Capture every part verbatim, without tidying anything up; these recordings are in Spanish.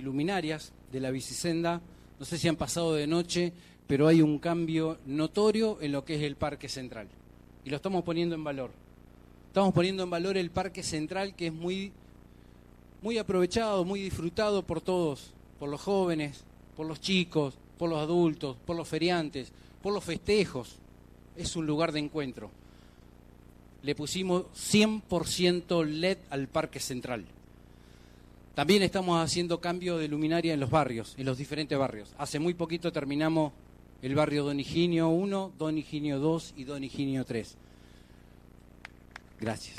luminarias de la bicisenda. No sé si han pasado de noche, pero hay un cambio notorio en lo que es el Parque Central. Y lo estamos poniendo en valor. Estamos poniendo en valor el Parque Central, que es muy, muy aprovechado, muy disfrutado por todos, por los jóvenes, por los chicos, por los adultos, por los feriantes, por los festejos. Es un lugar de encuentro. Le pusimos cien por ciento L E D al Parque Central. También estamos haciendo cambio de luminaria en los barrios, en los diferentes barrios. Hace muy poquito terminamos el barrio Don Higinio uno, Don Higinio dos y Don Higinio tres. Gracias.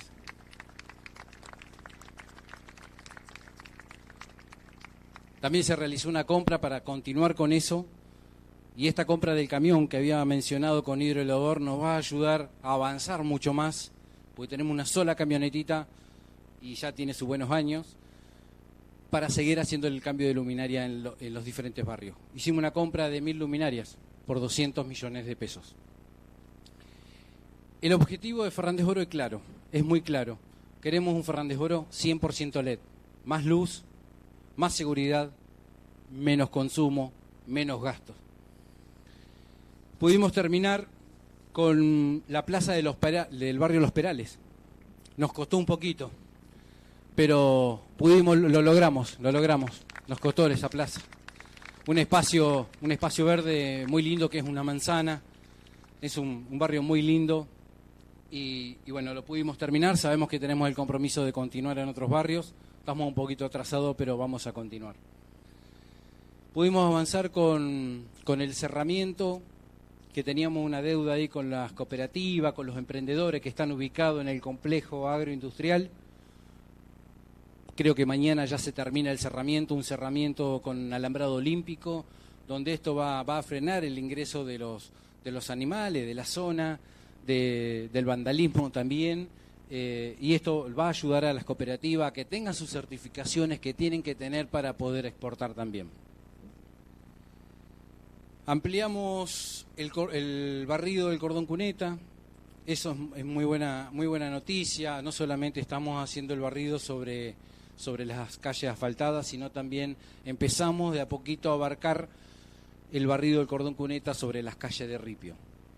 También se realizó una compra para continuar con eso, y esta compra del camión que había mencionado con Hidroelevador nos va a ayudar a avanzar mucho más, porque tenemos una sola camionetita y ya tiene sus buenos años, para seguir haciendo el cambio de luminaria en, lo, en los diferentes barrios. Hicimos una compra de mil luminarias por doscientos millones de pesos. El objetivo de Fernández Oro es claro, es muy claro. Queremos un Fernández Oro cien por ciento L E D. Más luz, más seguridad, menos consumo, menos gastos. Pudimos terminar con la plaza de los Pera, del barrio Los Perales. Nos costó un poquito, pero pudimos, lo logramos, lo logramos. Nos costó esa plaza. Un espacio, un espacio verde muy lindo que es una manzana. Es un, un barrio muy lindo. Y, y bueno, lo pudimos terminar. Sabemos que tenemos el compromiso de continuar en otros barrios. Estamos un poquito atrasados, pero vamos a continuar. Pudimos avanzar con, con el cerramiento, que teníamos una deuda ahí con las cooperativas, con los emprendedores que están ubicados en el complejo agroindustrial. Creo que mañana ya se termina el cerramiento, un cerramiento con alambrado olímpico, donde esto va, va a frenar el ingreso de los, de los animales, de la zona, de, del vandalismo también. Eh, y esto va a ayudar a las cooperativas a que tengan sus certificaciones que tienen que tener para poder exportar también. Ampliamos el, el barrido del cordón cuneta. Eso es, es muy buena, muy buena noticia. No solamente estamos haciendo el barrido sobre, sobre las calles asfaltadas, sino también empezamos de a poquito a abarcar el barrido del cordón cuneta sobre las calles de Ripio.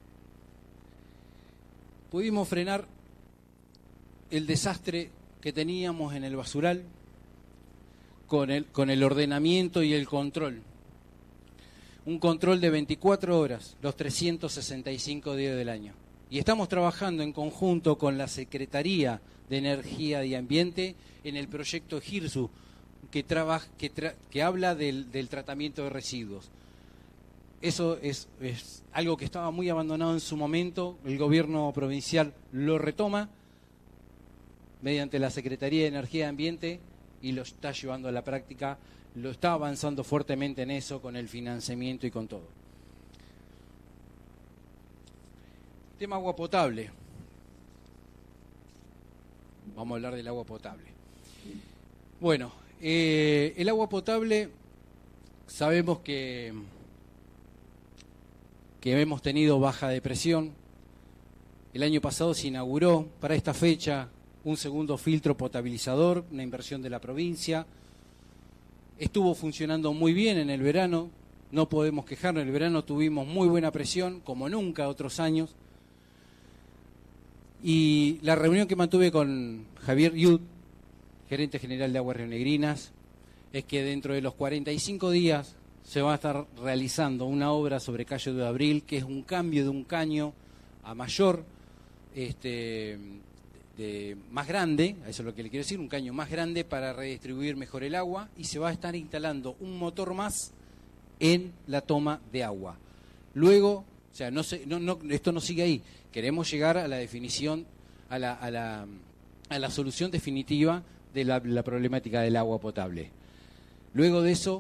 Pudimos frenar el desastre que teníamos en el basural con el, con el ordenamiento y el control. Un control de veinticuatro horas, los trescientos sesenta y cinco días del año. Y estamos trabajando en conjunto con la Secretaría de Energía y Ambiente en el proyecto GIRSU, que, trabaja, que, tra, que habla del, del tratamiento de residuos. Eso es, es algo que estaba muy abandonado en su momento. El gobierno provincial lo retoma mediante la Secretaría de Energía y Ambiente y lo está llevando a la práctica. Lo está avanzando fuertemente en eso, con el financiamiento y con todo. Tema agua potable. Vamos a hablar del agua potable. Bueno, eh, el agua potable, sabemos que, que hemos tenido baja de presión. El año pasado se inauguró para esta fecha un segundo filtro potabilizador, una inversión de la provincia. Estuvo funcionando muy bien en el verano, no podemos quejarnos, en el verano tuvimos muy buena presión, como nunca otros años. Y la reunión que mantuve con Javier Yud, gerente general de Aguas Rionegrinas, es que dentro de los cuarenta y cinco días se va a estar realizando una obra sobre Calle de Abril, que es un cambio de un caño a mayor, este... De, más grande, eso es lo que le quiero decir, un caño más grande para redistribuir mejor el agua, y se va a estar instalando un motor más en la toma de agua. Luego, o sea, no se, no, no, esto no sigue ahí, queremos llegar a la definición, a la, a la, a la solución definitiva de la, la problemática del agua potable. Luego de eso,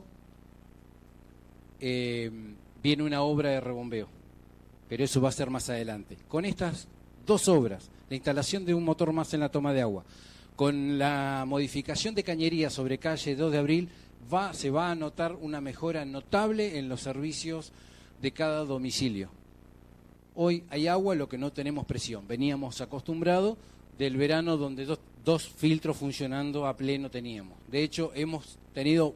eh, viene una obra de rebombeo, pero eso va a ser más adelante. Con estas dos obras, la instalación de un motor más en la toma de agua, con la modificación de cañería sobre calle dos de abril, va, se va a notar una mejora notable en los servicios de cada domicilio. Hoy hay agua, lo que no tenemos presión. Veníamos acostumbrados del verano donde dos, dos filtros funcionando a pleno teníamos. De hecho, hemos tenido